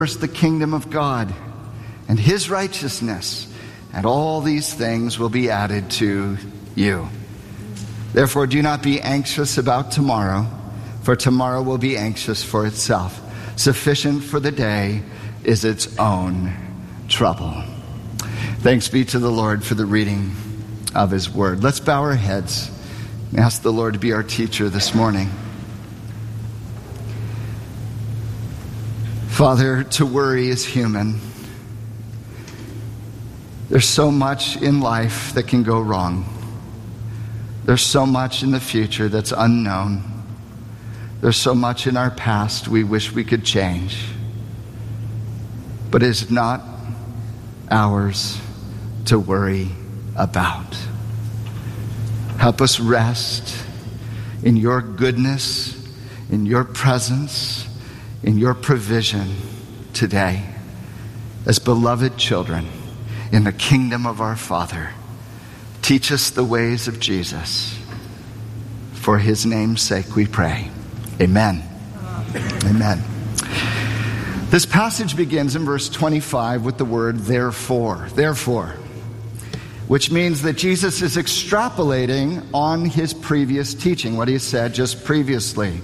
First, the kingdom of God and his righteousness, and all these things will be added to you. Therefore, do not be anxious about tomorrow, for tomorrow will be anxious for itself. Sufficient for the day is its own trouble. Thanks be to the Lord for the reading of his word. Let's bow our heads and ask the Lord to be our teacher this morning. Father, to worry is human. There's so much in life that can go wrong. There's so much in the future that's unknown. There's so much in our past we wish we could change. But it's not ours to worry about. Help us rest in your goodness, in your presence, in your provision today as beloved children in the kingdom of our Father. Teach us the ways of Jesus. For his name's sake we pray. Amen. Amen. This passage begins in verse 25 with the word therefore. Therefore. Which means that Jesus is extrapolating on his previous teaching, what he said just previously.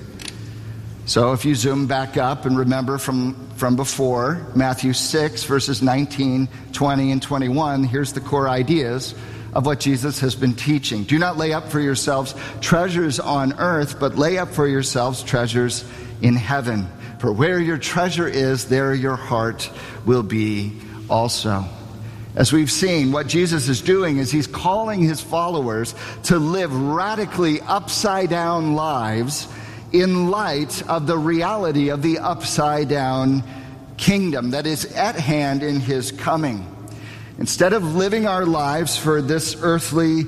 So if you zoom back up and remember from before, Matthew 6, verses 19, 20, and 21, here's the core ideas of what Jesus has been teaching. Do not lay up for yourselves treasures on earth, but lay up for yourselves treasures in heaven. For where your treasure is, there your heart will be also. As we've seen, what Jesus is doing is he's calling his followers to live radically upside-down lives in light of the reality of the upside-down kingdom that is at hand in his coming. Instead of living our lives for this earthly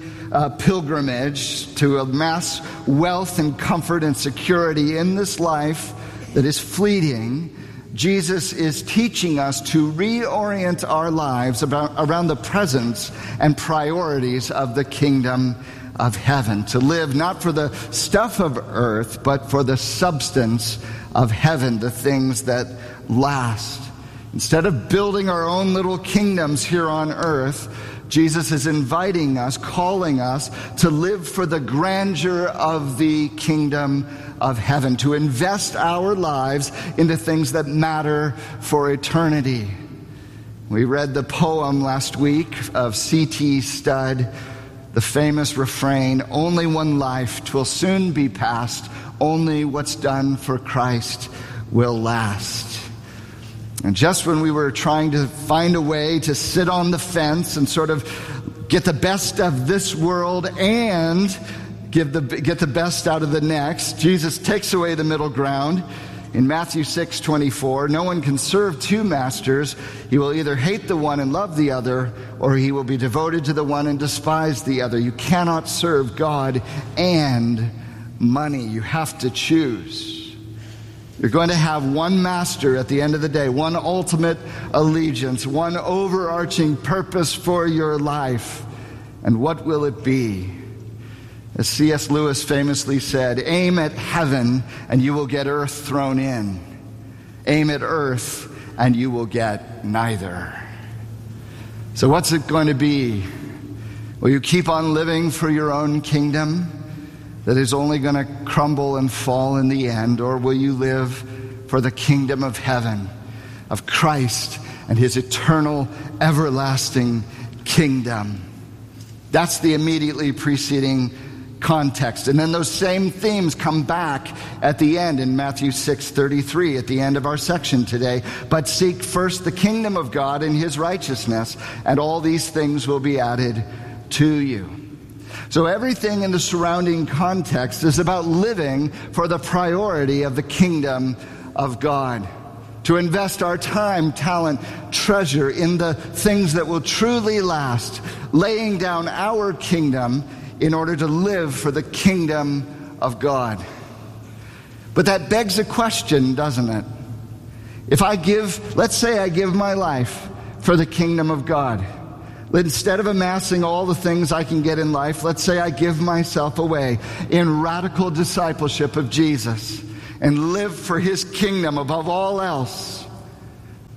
pilgrimage to amass wealth and comfort and security in this life that is fleeting, Jesus is teaching us to reorient our lives around the presence and priorities of the kingdom of heaven, to live not for the stuff of earth, but for the substance of heaven, the things that last. Instead of building our own little kingdoms here on earth, Jesus is inviting us, calling us to live for the grandeur of the kingdom of heaven, to invest our lives into things that matter for eternity. We read the poem last week of C.T. Studd, the famous refrain, "Only one life, 'twill soon be past, only what's done for Christ will last." And just when we were trying to find a way to sit on the fence and sort of get the best of this world and get the best out of the next, Jesus takes away the middle ground. In Matthew 6:24, no one can serve two masters. He will either hate the one and love the other, or he will be devoted to the one and despise the other. You cannot serve God and money. You have to choose. You're going to have one master at the end of the day, one ultimate allegiance, one overarching purpose for your life. And what will it be? As C.S. Lewis famously said, aim at heaven and you will get earth thrown in. Aim at earth and you will get neither. So what's it going to be? Will you keep on living for your own kingdom that is only going to crumble and fall in the end? Or will you live for the kingdom of heaven, of Christ and his eternal, everlasting kingdom? That's the immediately preceding context. And then those same themes come back at the end in Matthew 6:33, at the end of our section today. But seek first the kingdom of God and his righteousness, and all these things will be added to you. So everything in the surrounding context is about living for the priority of the kingdom of God. To invest our time, talent, treasure in the things that will truly last, laying down our kingdom in order to live for the kingdom of God. But that begs a question, doesn't it? If let's say I give my life for the kingdom of God. Instead of amassing all the things I can get in life, let's say I give myself away in radical discipleship of Jesus and live for his kingdom above all else.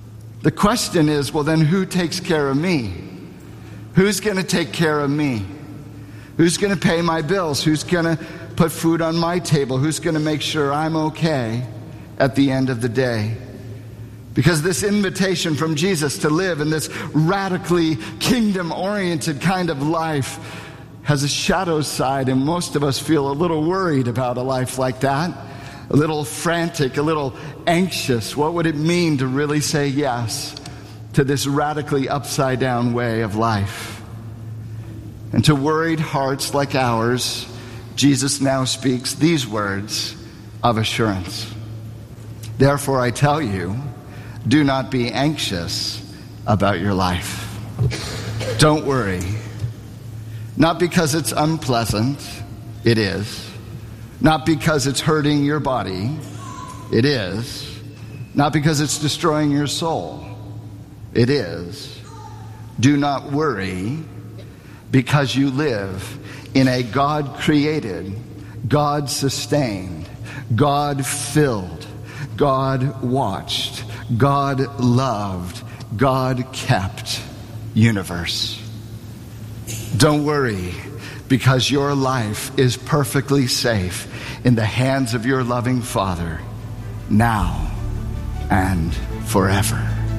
The question is, well, then who takes care of me? Who's going to take care of me? Who's going to pay my bills? Who's going to put food on my table? Who's going to make sure I'm okay at the end of the day? Because this invitation from Jesus to live in this radically kingdom-oriented kind of life has a shadow side, and most of us feel a little worried about a life like that, a little frantic, a little anxious. What would it mean to really say yes to this radically upside-down way of life? And to worried hearts like ours, Jesus now speaks these words of assurance. Therefore, I tell you, do not be anxious about your life. Don't worry. Not because it's unpleasant, it is. Not because it's hurting your body, it is. Not because it's destroying your soul, it is. Do not worry, because you live in a God-created, God-sustained, God-filled, God-watched, God-loved, God-kept universe. Don't worry, because your life is perfectly safe in the hands of your loving Father, now and forever.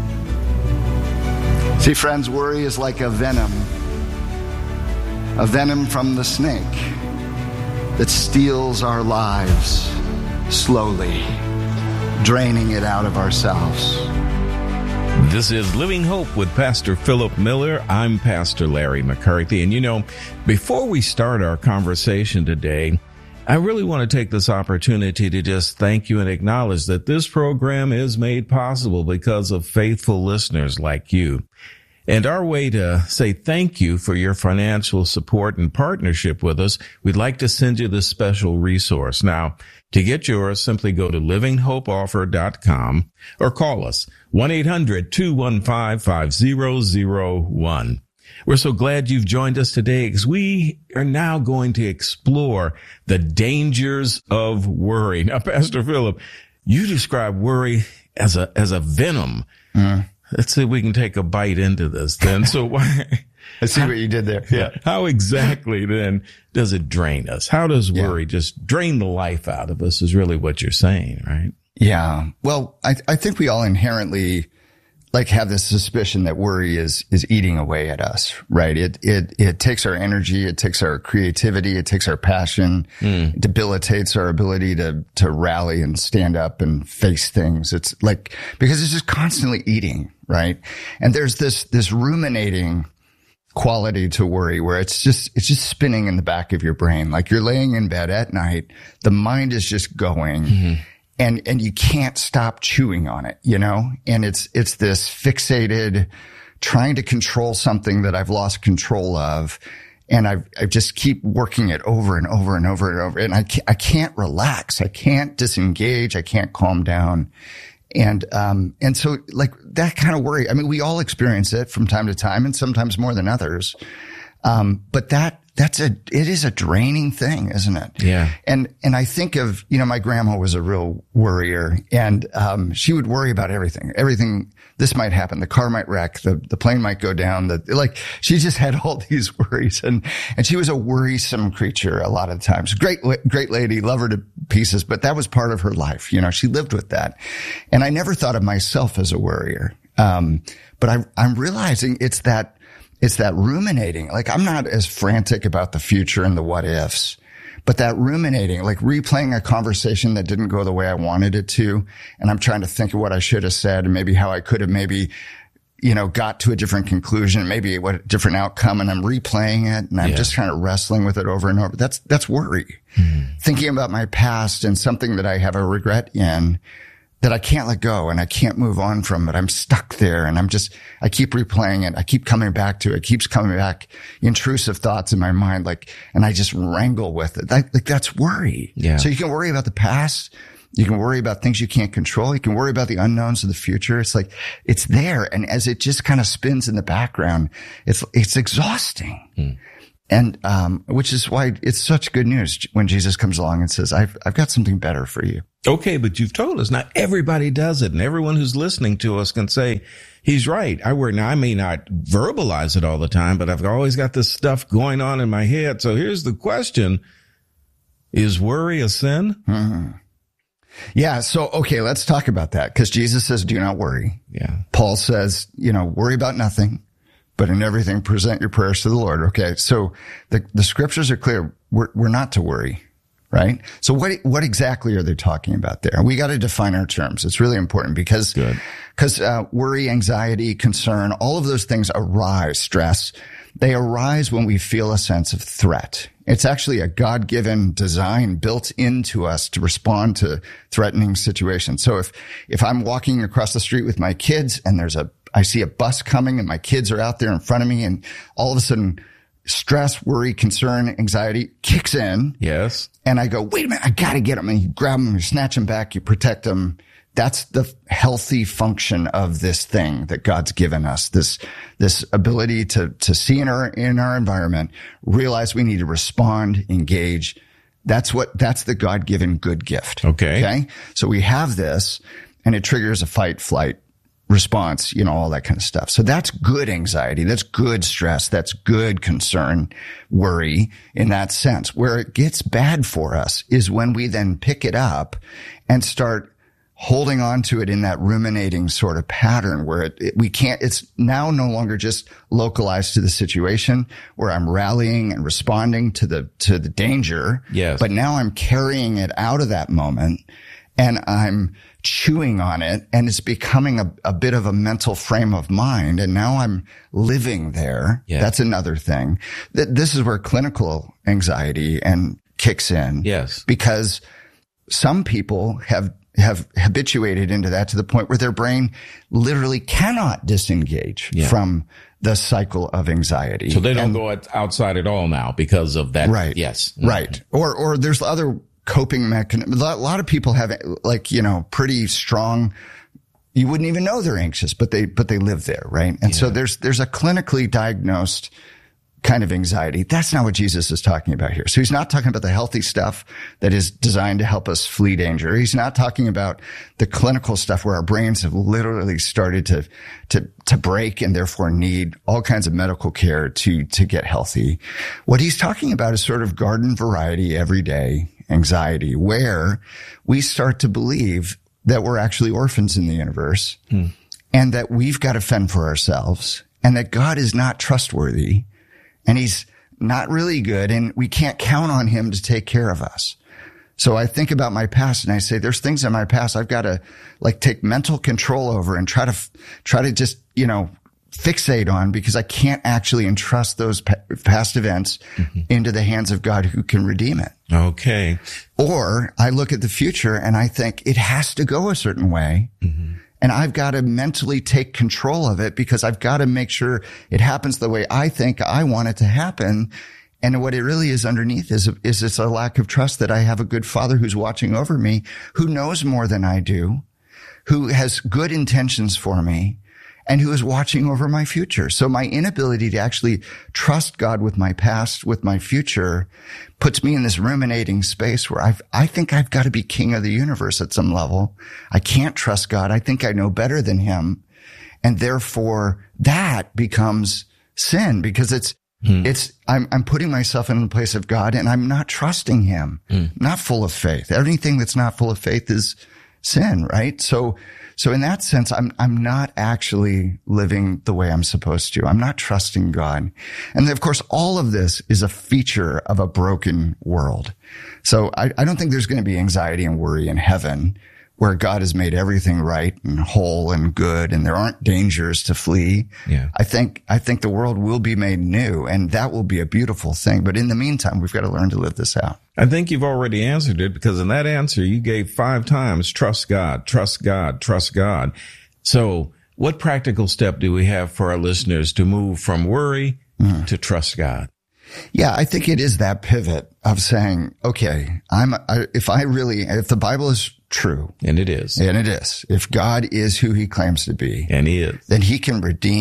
See, friends, worry is like a venom from the snake that steals our lives slowly, draining it out of ourselves. This is Living Hope with Pastor Philip Miller. I'm Pastor Larry McCarthy. And before we start our conversation today, I really want to take this opportunity to just thank you and acknowledge that this program is made possible because of faithful listeners like you. And our way to say thank you for your financial support and partnership with us, we'd like to send you this special resource. Now, to get yours, simply go to livinghopeoffer.com or call us 1-800-215-5001. We're so glad you've joined us today because we are now going to explore the dangers of worry. Now, Pastor Philip, you describe worry as a venom. Let's see if we can take a bite into this then. So why? I see what you did there. Yeah. How exactly then does it drain us? How does worry just drain the life out of us is really what you're saying, right? Yeah. Well, I think we all inherently have this suspicion that worry is eating away at us, right? It takes our energy, it takes our creativity, it takes our passion, it debilitates our ability to rally and stand up and face things. It's because it's just constantly eating, right? And there's this ruminating quality to worry where it's just spinning in the back of your brain. Like you're laying in bed at night, the mind is just going. Mm-hmm. And you can't stop chewing on it, and it's this fixated trying to control something that I've lost control of. And I just keep working it over and over and over and over. And I can't relax. I can't disengage. I can't calm down. And so that kind of worry, we all experience it from time to time and sometimes more than others. But it is a draining thing, isn't it? Yeah. And I think of, my grandma was a real worrier and, she would worry about everything. This might happen. The car might wreck. The plane might go down. She just had all these worries and she was a worrisome creature a lot of times. Great lady, love her to pieces, but that was part of her life. She lived with that. And I never thought of myself as a worrier. But I'm realizing it's that ruminating. I'm not as frantic about the future and the what ifs, but that ruminating, replaying a conversation that didn't go the way I wanted it to. And I'm trying to think of what I should have said and maybe how I could have got to a different conclusion, maybe what different outcome. And I'm replaying it and I'm just kind of wrestling with it over and over. That's worry. Mm-hmm. Thinking about my past and something that I have a regret in that I can't let go and I can't move on from it. I'm stuck there and I keep replaying it. I keep coming back to it. It keeps coming back, intrusive thoughts in my mind, and I just wrangle with it. That's worry. Yeah. So you can worry about the past. You can worry about things you can't control. You can worry about the unknowns of the future. It's there. And as it just kind of spins in the background, it's exhausting. And, which is why it's such good news when Jesus comes along and says, I've got something better for you. Okay, but you've told us not everybody does it, and everyone who's listening to us can say, he's right. Now, I may not verbalize it all the time, but I've always got this stuff going on in my head. So here's the question. Is worry a sin? Mm-hmm. Yeah. So, okay, let's talk about that, because Jesus says, do not worry. Yeah. Paul says, worry about nothing, but in everything present your prayers to the Lord. Okay. So the scriptures are clear. We're not to worry. Right? So what exactly are they talking about there? We got to define our terms. It's really important because worry, anxiety, concern, all of those things arise, stress. They arise when we feel a sense of threat. It's actually a God-given design built into us to respond to threatening situations. So if I'm walking across the street with my kids and I see a bus coming and my kids are out there in front of me, and all of a sudden stress, worry, concern, anxiety kicks in. Yes. And I go, wait a minute, I got to get them. And you grab them, you snatch them back, you protect them. That's the healthy function of this thing that God's given us. This ability to see in our environment, realize we need to respond, engage. That's the God-given good gift. Okay. So we have this, and it triggers a fight, flight response, all that kind of stuff. So that's good anxiety. That's good stress. That's good concern, worry in that sense. Where it gets bad for us is when we then pick it up and start holding on to it in that ruminating sort of pattern where it's now no longer just localized to the situation where I'm rallying and responding to the danger. Yes. But now I'm carrying it out of that moment and I'm chewing on it, and it's becoming a bit of a mental frame of mind. And now I'm living there. Yeah. That's another thing. This is where clinical anxiety kicks in. Yes. Because some people have habituated into that to the point where their brain literally cannot disengage from the cycle of anxiety. So they don't go outside at all now because of that. Right. Yes. Right. Or there's other coping mechanism. A lot of people have pretty strong, you wouldn't even know they're anxious, but they live there. Right. And so there's a clinically diagnosed kind of anxiety. That's not what Jesus is talking about here. So he's not talking about the healthy stuff that is designed to help us flee danger. He's not talking about the clinical stuff where our brains have literally started to break and therefore need all kinds of medical care to get healthy. What he's talking about is sort of garden variety, everyday anxiety, where we start to believe that we're actually orphans in the universe and that we've got to fend for ourselves and that God is not trustworthy and he's not really good and we can't count on him to take care of us. So I think about my past and I say, there's things in my past I've got to take mental control over and try to just, fixate on, because I can't actually entrust those past events into the hands of God who can redeem it. Okay. Or I look at the future and I think it has to go a certain way. And I've got to mentally take control of it because I've got to make sure it happens the way I think I want it to happen. And what it really is underneath is it's a lack of trust that I have a good Father who's watching over me, who knows more than I do, who has good intentions for me, and who is watching over my future. So my inability to actually trust God with my past, with my future, puts me in this ruminating space where I think I've got to be king of the universe at some level. I can't trust God. I think I know better than him. And therefore that becomes sin because I'm putting myself in the place of God and I'm not trusting him, not full of faith. Anything that's not full of faith is sin, right? So in that sense, I'm not actually living the way I'm supposed to. I'm not trusting God. And of course, all of this is a feature of a broken world. So I don't think there's going to be anxiety and worry in heaven where God has made everything right and whole and good and there aren't dangers to flee. Yeah. I think the world will be made new and that will be a beautiful thing. But in the meantime, we've got to learn to live this out. I think you've already answered it because in that answer you gave 5 times, trust God, trust God, trust God. So what practical step do we have for our listeners to move from worry to trust God? Yeah, I think it is that pivot of saying, okay, if the Bible is true. And it is. If God is who he claims to be. And he is. Then he can redeem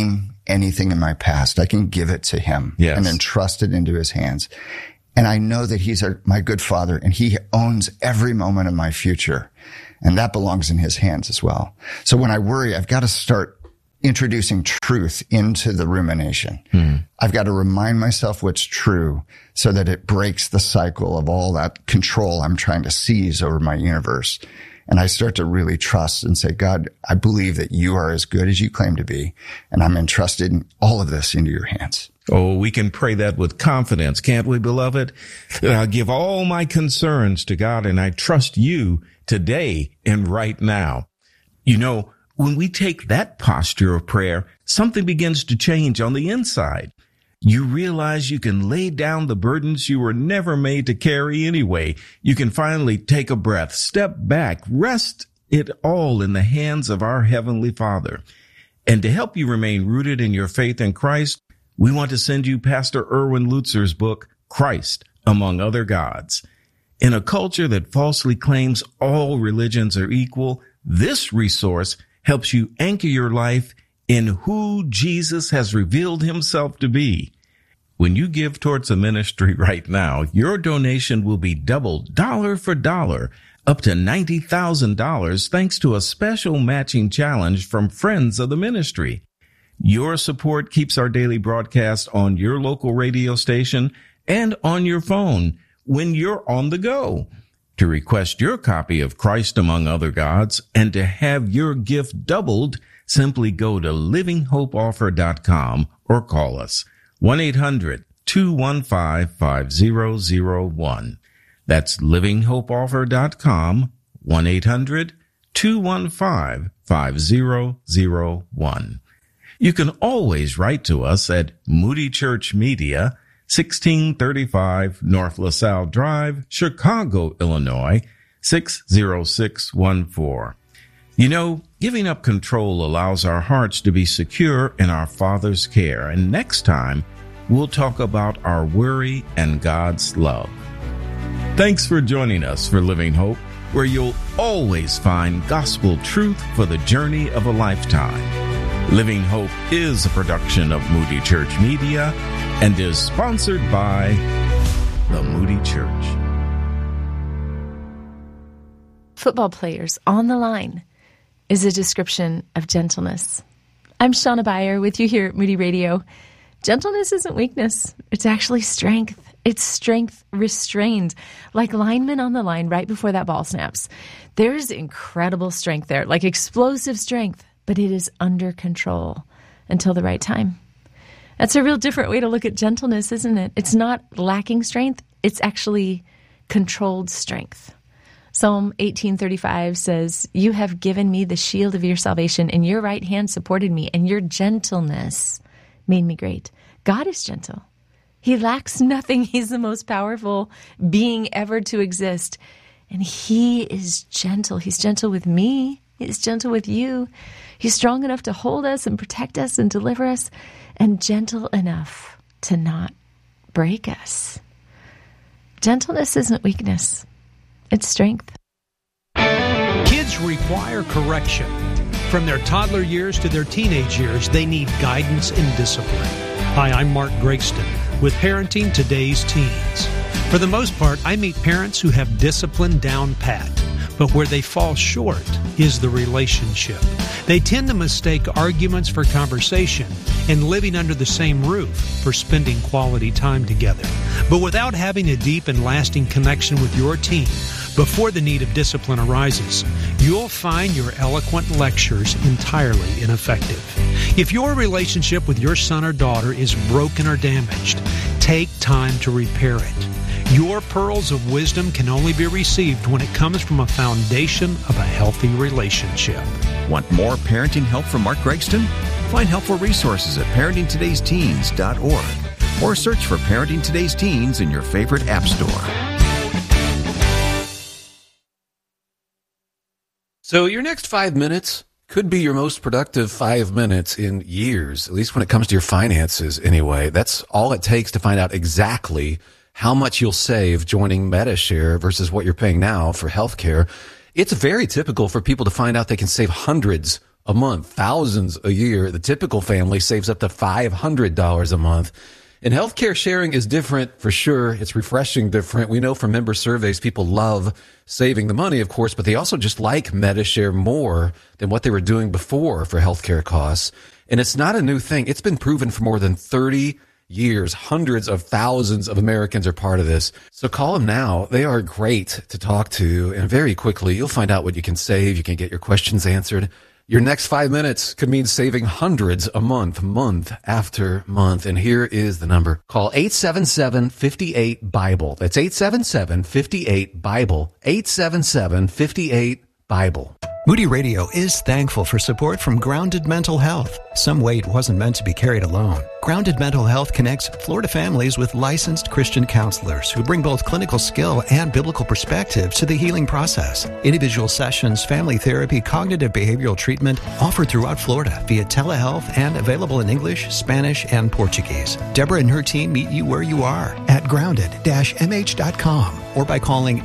anything in my past. I can give it to him and entrust it into his hands. And I know that he's my good father, and he owns every moment of my future. And that belongs in his hands as well. So when I worry, I've got to start introducing truth into the rumination. I've got to remind myself what's true so that it breaks the cycle of all that control I'm trying to seize over my universe. And I start to really trust and say, God, I believe that you are as good as you claim to be, and I'm entrusting all of this into your hands. Oh, we can pray that with confidence, can't we, beloved? I'll give all my concerns to God, and I trust you today and right now. You know, when we take that posture of prayer, something begins to change on the inside. You realize you can lay down the burdens you were never made to carry anyway. You can finally take a breath, step back, rest it all in the hands of our Heavenly Father. And to help you remain rooted in your faith in Christ, we want to send you Pastor Erwin Lutzer's book, Christ Among Other Gods. In a culture that falsely claims all religions are equal, this resource helps you anchor your life in who Jesus has revealed himself to be. When you give towards a ministry right now, your donation will be doubled dollar for dollar, up to $90,000, thanks to a special matching challenge from friends of the ministry. Your support keeps our daily broadcast on your local radio station and on your phone when you're on the go. To request your copy of Christ Among Other Gods and to have your gift doubled, simply go to livinghopeoffer.com or call us 1-800-215-5001. That's livinghopeoffer.com, 1-800-215-5001. You can always write to us at Moody Church Media, 1635 North LaSalle Drive, Chicago, Illinois, 60614. You know, giving up control allows our hearts to be secure in our Father's care. And next time, we'll talk about our worry and God's love. Thanks for joining us for Living Hope, where you'll always find gospel truth for the journey of a lifetime. Living Hope is a production of Moody Church Media and is sponsored by the Moody Church. Football players on the line is a description of gentleness. I'm Shauna Beyer with you here at Moody Radio. Gentleness isn't weakness. It's actually strength. It's strength restrained, like linemen on the line right before that ball snaps. There's incredible strength there, like explosive strength, but it is under control until the right time. That's a real different way to look at gentleness, isn't it? It's not lacking strength. It's actually controlled strength. Psalm 18:35 says, "You have given me the shield of your salvation, and your right hand supported me, and your gentleness made me great." God is gentle. He lacks nothing. He's the most powerful being ever to exist. And he is gentle. He's gentle with me. He's gentle with you. He's strong enough to hold us and protect us and deliver us, and gentle enough to not break us. Gentleness isn't weakness. It's strength. Kids require correction. From their toddler years to their teenage years, they need guidance and discipline. Hi, I'm Mark Gregston with Parenting Today's Teens. For the most part, I meet parents who have discipline down pat, but where they fall short is the relationship. They tend to mistake arguments for conversation and living under the same roof for spending quality time together. But without having a deep and lasting connection with your teen, before the need of discipline arises, you'll find your eloquent lectures entirely ineffective. If your relationship with your son or daughter is broken or damaged, take time to repair it. Your pearls of wisdom can only be received when it comes from a foundation of a healthy relationship. Want more parenting help from Mark Gregston? Find helpful resources at parentingtodaysteens.org or search for Parenting Today's Teens in your favorite app store. So your next 5 minutes could be your most productive 5 minutes in years, at least when it comes to your finances anyway. That's all it takes to find out exactly how much you'll save joining Medi-Share versus what you're paying now for healthcare. It's very typical for people to find out they can save hundreds a month, thousands a year. The typical family saves up to $500 a month. And healthcare sharing is different for sure. It's refreshing different. We know from member surveys, people love saving the money, of course, but they also just like Medi-Share more than what they were doing before for healthcare costs. And it's not a new thing. It's been proven for more than 30 years. Hundreds of thousands of Americans are part of this. So call them now. They are great to talk to. And very quickly, you'll find out what you can save. You can get your questions answered. Your next 5 minutes could mean saving hundreds a month, month after month. And here is the number. Call 877-58-BIBLE. That's 877-58-BIBLE. 877-58-BIBLE. Moody Radio is thankful for support from Grounded Mental Health. Some weight wasn't meant to be carried alone. Grounded Mental Health connects Florida families with licensed Christian counselors who bring both clinical skill and biblical perspective to the healing process. Individual sessions, family therapy, cognitive behavioral treatment offered throughout Florida via telehealth and available in English, Spanish, and Portuguese. Deborah and her team meet you where you are at grounded-mh.com or by calling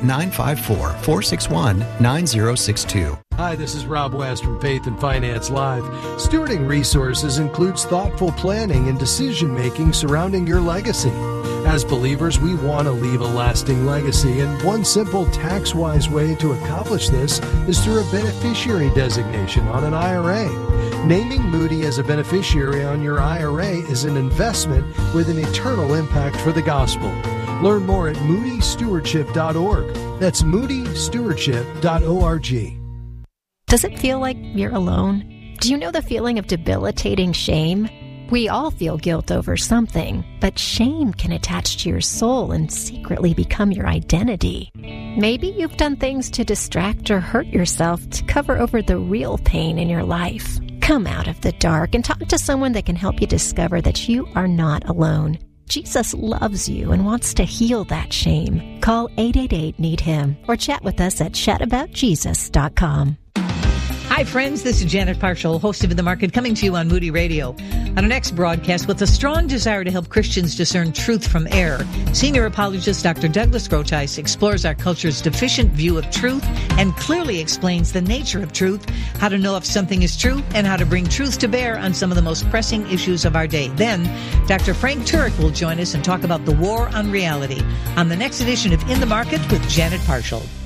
954-461-9062. Hi, this is Rob West from Faith and Finance Live. Stewarding resources includes thoughtful planning and decision-making surrounding your legacy. As believers, we want to leave a lasting legacy, and one simple tax-wise way to accomplish this is through a beneficiary designation on an IRA. Naming Moody as a beneficiary on your IRA is an investment with an eternal impact for the gospel. Learn more at moodystewardship.org. That's moodystewardship.org. Does it feel like you're alone? Do you know the feeling of debilitating shame? We all feel guilt over something, but shame can attach to your soul and secretly become your identity. Maybe you've done things to distract or hurt yourself to cover over the real pain in your life. Come out of the dark and talk to someone that can help you discover that you are not alone. Jesus loves you and wants to heal that shame. Call 888-NEED-HIM or chat with us at chataboutjesus.com. Hi, friends. This is Janet Parshall, host of In the Market, coming to you on Moody Radio. On our next broadcast, with a strong desire to help Christians discern truth from error, senior apologist Dr. Douglas Groothuis explores our culture's deficient view of truth and clearly explains the nature of truth, how to know if something is true, and how to bring truth to bear on some of the most pressing issues of our day. Then, Dr. Frank Turek will join us and talk about the war on reality on the next edition of In the Market with Janet Parshall.